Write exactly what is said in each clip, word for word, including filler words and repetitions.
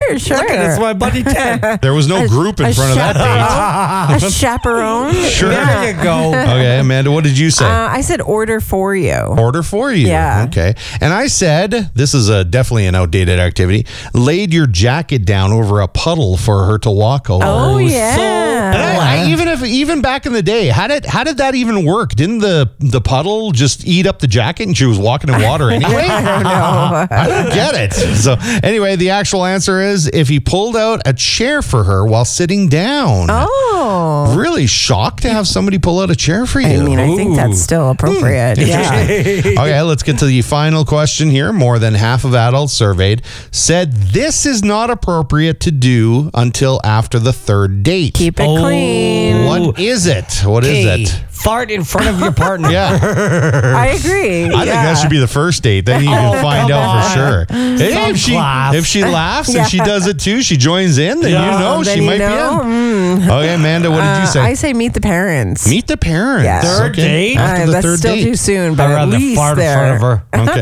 Sure, sure. Look at it's my buddy Ted. There was no group in a front of that date. A chaperone. Sure. There you go. Okay, Amanda, what did you say? Uh, I said order for you. Order for you. Yeah. Okay. And I said, this is a definitely an outdated activity, laid your jacket down over a puddle for her to walk over. Oh, yeah. And I, I, even if even back in the day, how did how did that even work? Didn't the the puddle just eat up the jacket and she was walking in water anyway? I don't know. I don't get it. So anyway, the actual answer is if he pulled out a chair for her while sitting down. Oh. Really shocked to have somebody pull out a chair for you. I mean, I think Ooh. that's still appropriate. Yeah. Okay, let's get to the final question here. More than half of adults surveyed said this is not appropriate to do until after the third date. Keep it Oh. clean. What is it? What is Okay. it? Fart in front of your partner. Yeah, I agree. I think that should be the first date. Then you can Oh, find come out for on. sure. Hey, Some if she class. if she laughs Yeah. and she does it too, she joins in. Then Yeah. you know Then she you might know. be in. Okay, Amanda, what did you Uh, say? I say meet the parents. Meet the parents. Yeah. Third date? After Uh, the that's third still date. too soon, but I'd at rather least fart in front of there. her.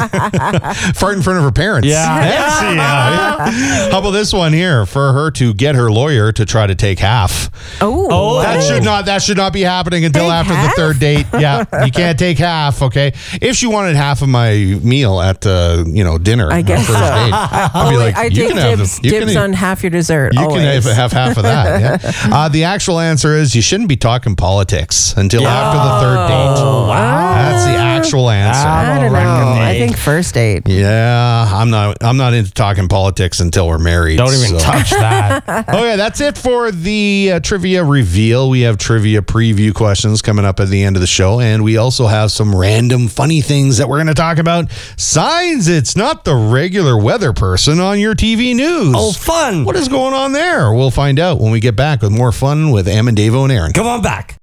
Okay. Fart in front of her parents. Yeah. That's- yeah, yeah. How about this one here? For her to get her lawyer to try to take half. Oh, Oh. That should not that should not be happening until Take after half? the third date. Yeah, you can't take half. Okay, if she wanted half of my meal at uh, you know dinner, I guess first so. date, I'd be Oh, like, I you take can have dibs, the, you dibs can, on half your dessert. you can always. have, have half of that. Yeah. Uh, the actual answer is you shouldn't be talking politics until after the third date. Oh, wow. That's the actual answer. I don't know. Recommend. I think first date. Yeah, I'm not. I'm not into talking politics until we're married. Don't even so. touch that. Okay, that's it for the uh, trivia reveal. We have trivia preview questions coming up at the end of the show, and we also have some random funny things that we're going to talk about. Signs it's not the regular weather person on your T V news. Oh, fun. What is going on there? We'll find out when we get back with more fun with Am and Davo and Aaron. Come on back.